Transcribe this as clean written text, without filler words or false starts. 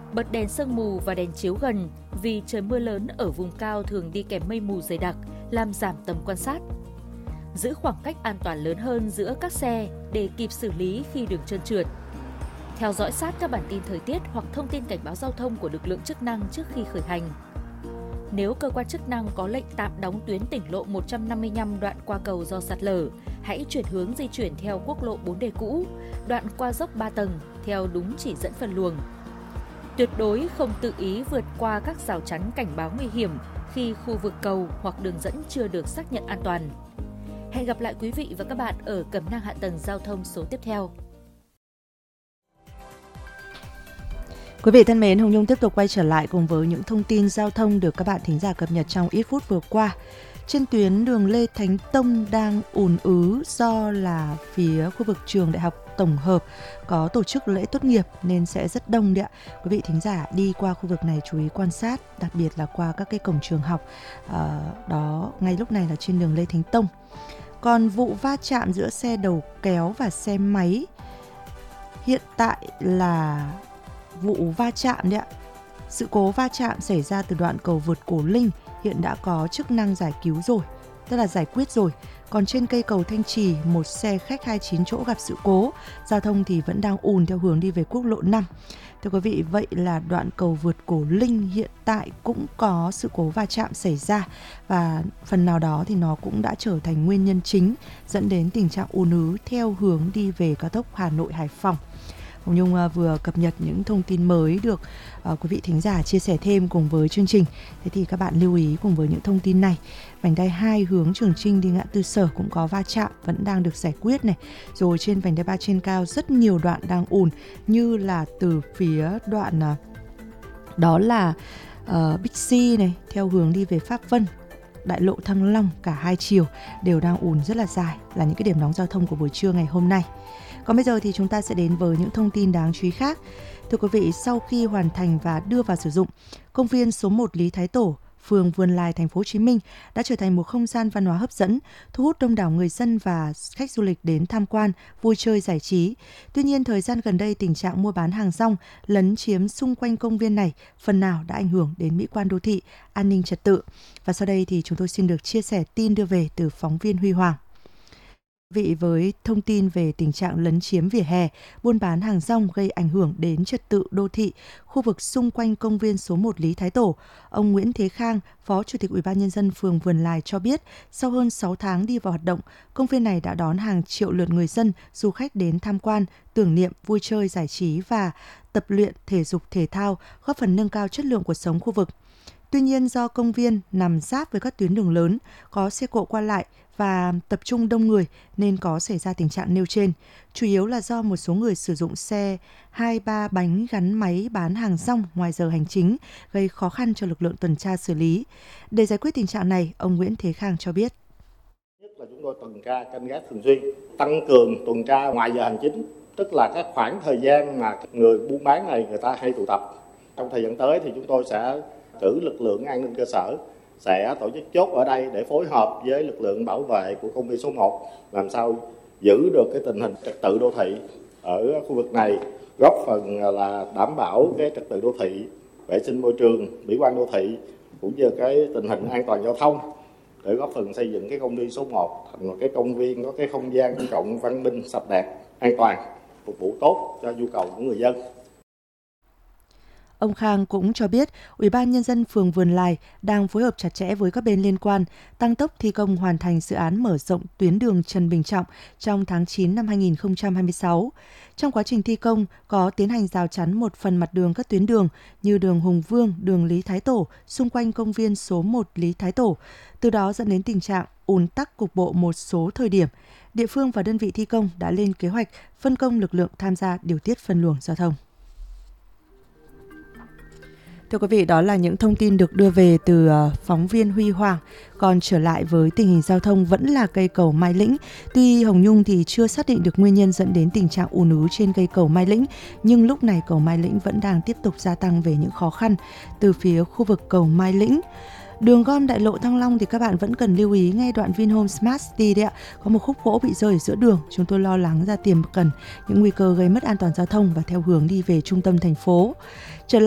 bật đèn sương mù và đèn chiếu gần vì trời mưa lớn ở vùng cao thường đi kèm mây mù dày đặc, làm giảm tầm quan sát. Giữ khoảng cách an toàn lớn hơn giữa các xe để kịp xử lý khi đường trơn trượt. Theo dõi sát các bản tin thời tiết hoặc thông tin cảnh báo giao thông của lực lượng chức năng trước khi khởi hành. Nếu cơ quan chức năng có lệnh tạm đóng tuyến tỉnh lộ 155 đoạn qua cầu do sạt lở, hãy chuyển hướng di chuyển theo quốc lộ 4D cũ, đoạn qua dốc 3 tầng theo đúng chỉ dẫn phân luồng. Tuyệt đối không tự ý vượt qua các rào chắn cảnh báo nguy hiểm khi khu vực cầu hoặc đường dẫn chưa được xác nhận an toàn. Hẹn gặp lại quý vị và các bạn ở cẩm nang hạ tầng giao thông số tiếp theo. Quý vị thân mến, Hồng Nhung tiếp tục quay trở lại cùng với những thông tin giao thông được các bạn thính giả cập nhật trong ít phút vừa qua. Trên tuyến đường Lê Thánh Tông đang ùn ứ do là phía khu vực trường Đại học Tổng hợp có tổ chức lễ tốt nghiệp nên sẽ rất đông đấy ạ. Quý vị thính giả đi qua khu vực này chú ý quan sát, đặc biệt là qua các cái cổng trường học. Đó ngay lúc này là trên đường Lê Thánh Tông. Còn vụ va chạm giữa xe đầu kéo và xe máy hiện tại là vụ va chạm đấy ạ. Sự cố va chạm xảy ra từ đoạn cầu vượt Cổ Linh hiện đã có chức năng giải cứu rồi, tức là giải quyết rồi. Còn trên cây cầu Thanh Trì, một xe khách 29 chỗ gặp sự cố, giao thông thì vẫn đang ùn theo hướng đi về quốc lộ 5. Thưa quý vị, vậy là đoạn cầu vượt Cổ Linh hiện tại cũng có sự cố va chạm xảy ra và phần nào đó thì nó cũng đã trở thành nguyên nhân chính dẫn đến tình trạng ùn ứ theo hướng đi về cao tốc Hà Nội - Hải Phòng. Hồng Nhung vừa cập nhật những thông tin mới được quý vị thính giả chia sẻ thêm cùng với chương trình. Thế thì các bạn lưu ý cùng với những thông tin này. Vành đai 2 hướng Trường Chinh đi ngã tư Sở cũng có va chạm, vẫn đang được giải quyết này. Rồi trên vành đai 3 trên cao rất nhiều đoạn đang ùn, như là từ phía đoạn đó là Bixi này theo hướng đi về Pháp Vân, đại lộ Thăng Long, cả hai chiều đều đang ùn rất là dài, là những cái điểm nóng giao thông của buổi trưa ngày hôm nay. Còn bây giờ thì chúng ta sẽ đến với những thông tin đáng chú ý khác. Thưa quý vị, sau khi hoàn thành và đưa vào sử dụng, công viên số 1 Lý Thái Tổ, phường Vườn Lài, thành phố Hồ Chí Minh đã trở thành một không gian văn hóa hấp dẫn, thu hút đông đảo người dân và khách du lịch đến tham quan, vui chơi giải trí. Tuy nhiên, thời gian gần đây tình trạng mua bán hàng rong lấn chiếm xung quanh công viên này phần nào đã ảnh hưởng đến mỹ quan đô thị, an ninh trật tự. Và sau đây thì chúng tôi xin được chia sẻ tin đưa về từ phóng viên Huy Hoàng. Vị với thông tin về tình trạng lấn chiếm vỉa hè, buôn bán hàng rong gây ảnh hưởng đến trật tự đô thị, khu vực xung quanh công viên số 1 Lý Thái Tổ, ông Nguyễn Thế Khang, Phó Chủ tịch Ủy ban Nhân dân phường Vườn Lài cho biết, sau hơn 6 tháng đi vào hoạt động, công viên này đã đón hàng triệu lượt người dân, du khách đến tham quan, tưởng niệm, vui chơi, giải trí và tập luyện thể dục thể thao, góp phần nâng cao chất lượng cuộc sống khu vực. Tuy nhiên, do công viên nằm giáp với các tuyến đường lớn, có xe cộ qua lại và tập trung đông người nên có xảy ra tình trạng nêu trên. Chủ yếu là do một số người sử dụng xe 2-3 bánh gắn máy bán hàng rong ngoài giờ hành chính, gây khó khăn cho lực lượng tuần tra xử lý. Để giải quyết tình trạng này, ông Nguyễn Thế Khang cho biết. Nhất là chúng tôi tuần tra canh gác thường xuyên, tăng cường tuần tra ngoài giờ hành chính, tức là các khoảng thời gian mà người buôn bán này người ta hay tụ tập. Trong thời gian tới thì chúng tôi sẽ cử lực lượng an ninh cơ sở sẽ tổ chức chốt ở đây để phối hợp với lực lượng bảo vệ của công viên số 1 làm sao giữ được cái tình hình trật tự đô thị ở khu vực này, góp phần là đảm bảo cái trật tự đô thị, vệ sinh môi trường, mỹ quan đô thị cũng như cái tình hình an toàn giao thông để góp phần xây dựng cái công viên số 1 thành một cái công viên có cái không gian công cộng văn minh, sạch đẹp, an toàn, phục vụ tốt cho nhu cầu của người dân. Ông Khang cũng cho biết, Ủy ban Nhân dân phường Vườn Lài đang phối hợp chặt chẽ với các bên liên quan, tăng tốc thi công hoàn thành dự án mở rộng tuyến đường Trần Bình Trọng trong tháng 9 năm 2026. Trong quá trình thi công, có tiến hành rào chắn một phần mặt đường các tuyến đường như đường Hùng Vương, đường Lý Thái Tổ, xung quanh công viên số 1 Lý Thái Tổ, từ đó dẫn đến tình trạng ùn tắc cục bộ một số thời điểm. Địa phương và đơn vị thi công đã lên kế hoạch phân công lực lượng tham gia điều tiết phân luồng giao thông. Thưa quý vị, đó là những thông tin được đưa về từ phóng viên Huy Hoàng. Còn trở lại với tình hình giao thông vẫn là cây cầu Mai Lĩnh. Tuy Hồng Nhung thì chưa xác định được nguyên nhân dẫn đến tình trạng ùn ứ trên cây cầu Mai Lĩnh, nhưng lúc này cầu Mai Lĩnh vẫn đang tiếp tục gia tăng về những khó khăn từ phía khu vực cầu Mai Lĩnh. Đường gom đại lộ Thăng Long thì các bạn vẫn cần lưu ý ngay đoạn Vinhome Smart City đấy ạ. Có một khúc gỗ bị rơi ở giữa đường. Chúng tôi lo lắng ra tiềm ẩn những nguy cơ gây mất an toàn giao thông và theo hướng đi về trung tâm thành phố. Trở lại